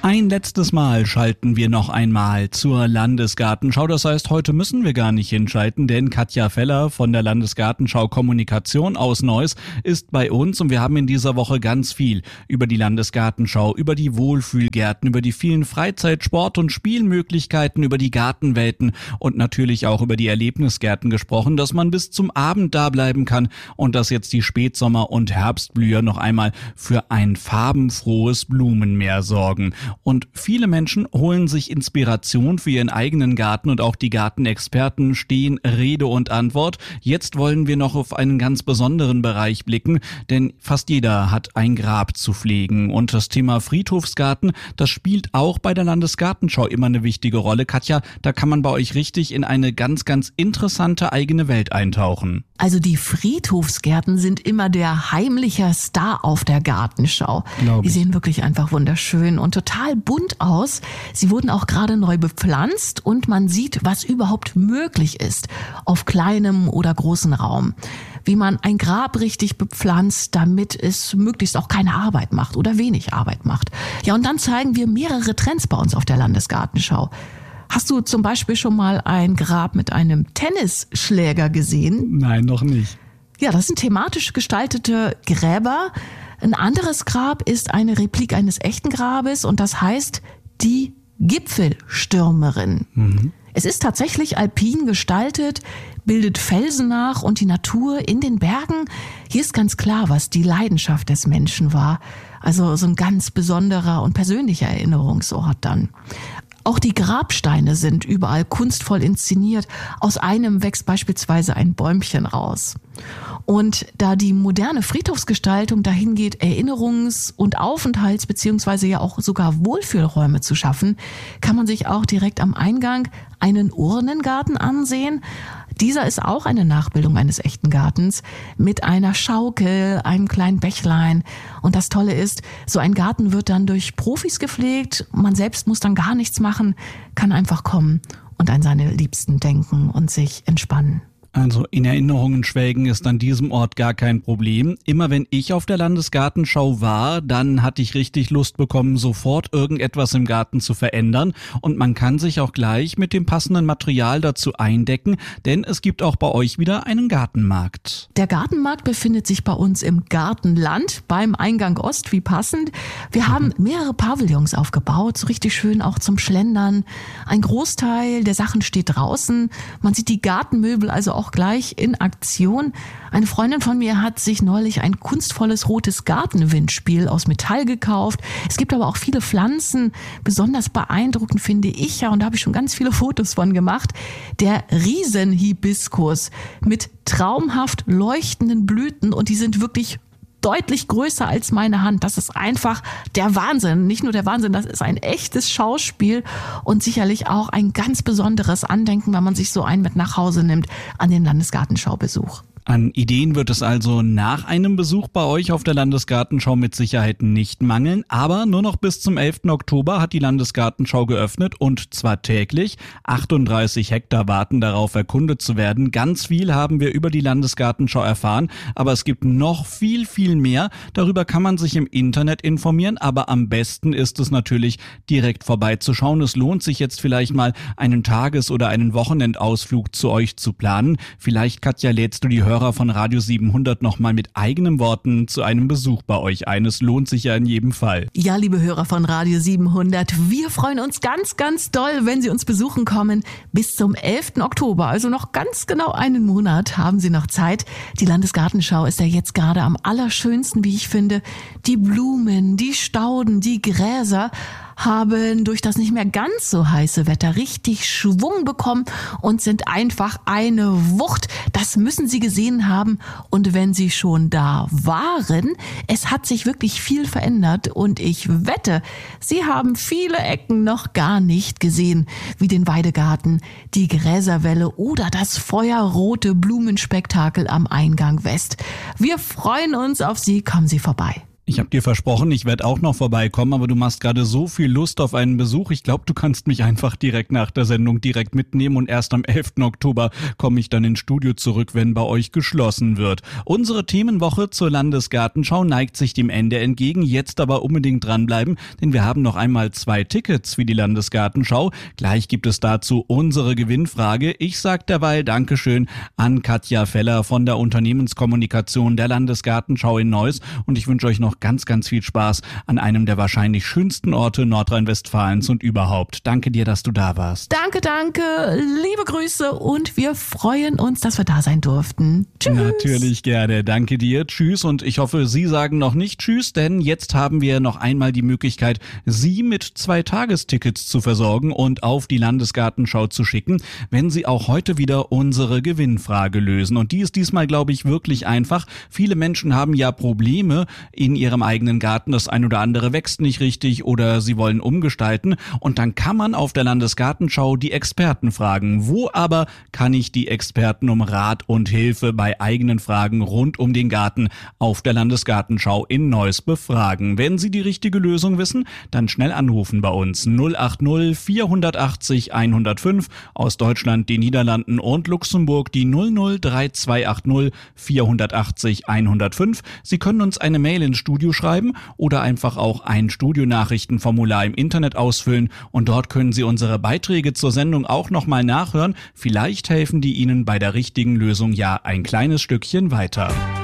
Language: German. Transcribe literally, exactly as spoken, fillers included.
Ein letztes Mal schalten wir noch einmal zur Landesgartenschau. Das heißt, heute müssen wir gar nicht hinschalten, denn Katja Feller von der Landesgartenschau Kommunikation aus Neuss ist bei uns und wir haben in dieser Woche ganz viel über die Landesgartenschau, über die Wohlfühlgärten, über die vielen Freizeit-, Sport- und Spielmöglichkeiten, über die Gartenwelten und natürlich auch über die Erlebnisgärten gesprochen, dass man bis zum Abend da bleiben kann und dass jetzt die Spätsommer- und Herbstblüher noch einmal für ein farbenfrohes Blumenmeer sorgen. Und viele Menschen holen sich Inspiration für ihren eigenen Garten und auch die Gartenexperten stehen Rede und Antwort. Jetzt wollen wir noch auf einen ganz besonderen Bereich blicken, denn fast jeder hat ein Grab zu pflegen. Und das Thema Friedhofsgarten, das spielt auch bei der Landesgartenschau immer eine wichtige Rolle. Katja, da kann man bei euch richtig in eine ganz, ganz interessante eigene Welt eintauchen. Also die Friedhofsgärten sind immer der heimliche Star auf der Gartenschau. Die sehen wirklich einfach wunderschön und total bunt aus. Sie wurden auch gerade neu bepflanzt und man sieht, was überhaupt möglich ist auf kleinem oder großem Raum. Wie man ein Grab richtig bepflanzt, damit es möglichst auch keine Arbeit macht oder wenig Arbeit macht. Ja, und dann zeigen wir mehrere Trends bei uns auf der Landesgartenschau. Hast du zum Beispiel schon mal ein Grab mit einem Tennisschläger gesehen? Nein, noch nicht. Ja, das sind thematisch gestaltete Gräber. Ein anderes Grab ist eine Replik eines echten Grabes und das heißt die Gipfelstürmerin. Mhm. Es ist tatsächlich alpin gestaltet, bildet Felsen nach und die Natur in den Bergen. Hier ist ganz klar, was die Leidenschaft des Menschen war. Also so ein ganz besonderer und persönlicher Erinnerungsort dann. Auch die Grabsteine sind überall kunstvoll inszeniert. Aus einem wächst beispielsweise ein Bäumchen raus. Und da die moderne Friedhofsgestaltung dahin geht, Erinnerungs- und Aufenthalts- beziehungsweise ja auch sogar Wohlfühlräume zu schaffen, kann man sich auch direkt am Eingang einen Urnengarten ansehen. Dieser ist auch eine Nachbildung eines echten Gartens mit einer Schaukel, einem kleinen Bächlein. Und das Tolle ist, so ein Garten wird dann durch Profis gepflegt. Man selbst muss dann gar nichts machen, kann einfach kommen und an seine Liebsten denken und sich entspannen. Also in Erinnerungen schwelgen ist an diesem Ort gar kein Problem. Immer wenn ich auf der Landesgartenschau war, dann hatte ich richtig Lust bekommen, sofort irgendetwas im Garten zu verändern. Und man kann sich auch gleich mit dem passenden Material dazu eindecken, denn es gibt auch bei euch wieder einen Gartenmarkt. Der Gartenmarkt befindet sich bei uns im Gartenland beim Eingang Ost, wie passend. Wir mhm. haben mehrere Pavillons aufgebaut, so richtig schön auch zum Schlendern. Ein Großteil der Sachen steht draußen. Man sieht die Gartenmöbel also auch auch gleich in Aktion. Eine Freundin von mir hat sich neulich ein kunstvolles rotes Gartenwindspiel aus Metall gekauft. Es gibt aber auch viele Pflanzen. Besonders beeindruckend finde ich ja, und da habe ich schon ganz viele Fotos von gemacht, der Riesenhibiskus mit traumhaft leuchtenden Blüten und die sind wirklich deutlich größer als meine Hand. Das ist einfach der Wahnsinn. Nicht nur der Wahnsinn, das ist ein echtes Schauspiel und sicherlich auch ein ganz besonderes Andenken, wenn man sich so einen mit nach Hause nimmt an den Landesgartenschaubesuch. An Ideen wird es also nach einem Besuch bei euch auf der Landesgartenschau mit Sicherheit nicht mangeln, aber nur noch bis zum elften Oktober hat die Landesgartenschau geöffnet und zwar täglich. achtunddreißig Hektar warten darauf, erkundet zu werden. Ganz viel haben wir über die Landesgartenschau erfahren, aber es gibt noch viel, viel mehr. Darüber kann man sich im Internet informieren, aber am besten ist es natürlich, direkt vorbeizuschauen. Es lohnt sich jetzt vielleicht mal einen Tages- oder einen Wochenendausflug zu euch zu planen. Vielleicht, Katja, lädst du die Hörer von Radio siebenhundert nochmal mit eigenen Worten zu einem Besuch bei euch ein. Es lohnt sich ja in jedem Fall. Ja, liebe Hörer von Radio siebenhundert, wir freuen uns ganz, ganz doll, wenn Sie uns besuchen kommen. Bis zum elften Oktober, also noch ganz genau einen Monat, haben Sie noch Zeit. Die Landesgartenschau ist ja jetzt gerade am allerschönsten, wie ich finde. Die Blumen, die Stauden, die Gräser haben durch das nicht mehr ganz so heiße Wetter richtig Schwung bekommen und sind einfach eine Wucht. Das müssen Sie gesehen haben. Und wenn Sie schon da waren, es hat sich wirklich viel verändert und ich wette, Sie haben viele Ecken noch gar nicht gesehen, wie den Weidegarten, die Gräserwelle oder das feuerrote Blumenspektakel am Eingang West. Wir freuen uns auf Sie, kommen Sie vorbei. Ich habe dir versprochen, ich werde auch noch vorbeikommen, aber du machst gerade so viel Lust auf einen Besuch. Ich glaube, du kannst mich einfach direkt nach der Sendung direkt mitnehmen und erst am elften Oktober komme ich dann ins Studio zurück, wenn bei euch geschlossen wird. Unsere Themenwoche zur Landesgartenschau neigt sich dem Ende entgegen. Jetzt aber unbedingt dranbleiben, denn wir haben noch einmal zwei Tickets für die Landesgartenschau. Gleich gibt es dazu unsere Gewinnfrage. Ich sage derweil Dankeschön an Katja Feller von der Unternehmenskommunikation der Landesgartenschau in Neuss und ich wünsche euch noch ganz, ganz viel Spaß an einem der wahrscheinlich schönsten Orte Nordrhein-Westfalens und überhaupt. Danke dir, dass du da warst. Danke, danke, liebe Grüße und wir freuen uns, dass wir da sein durften. Tschüss. Natürlich gerne, danke dir, tschüss und ich hoffe, Sie sagen noch nicht tschüss, denn jetzt haben wir noch einmal die Möglichkeit, Sie mit zwei Tagestickets zu versorgen und auf die Landesgartenschau zu schicken, wenn Sie auch heute wieder unsere Gewinnfrage lösen. Und die ist diesmal, glaube ich, wirklich einfach. Viele Menschen haben ja Probleme in ihrem eigenen Garten, das ein oder andere wächst nicht richtig oder sie wollen umgestalten und dann kann man auf der Landesgartenschau die Experten fragen. Wo aber kann ich die Experten um Rat und Hilfe bei eigenen Fragen rund um den Garten auf der Landesgartenschau in Neuss befragen? Wenn Sie die richtige Lösung wissen, dann schnell anrufen bei uns null acht null vier acht null eins null fünf, aus Deutschland, den Niederlanden und Luxemburg die null null drei zwei acht null vier acht null eins null fünf. Sie können uns eine Mail ins Studio schreiben oder einfach auch ein Studionachrichtenformular im Internet ausfüllen und dort können Sie unsere Beiträge zur Sendung auch nochmal nachhören. Vielleicht helfen die Ihnen bei der richtigen Lösung ja ein kleines Stückchen weiter.